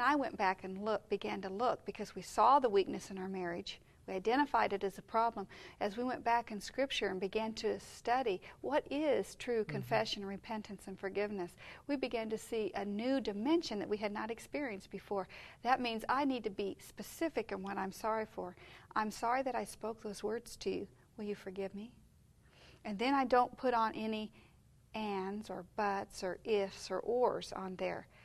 I went back and began to look, because we saw the weakness in our marriage. We identified it as a problem. As we went back in Scripture and began to study what is true confession, repentance, and forgiveness, we began to see a new dimension that we had not experienced before. That means I need to be specific in what I'm sorry for. I'm sorry that I spoke those words to you. Will you forgive me? And then I don't put on any ands or buts or ifs or ors on there.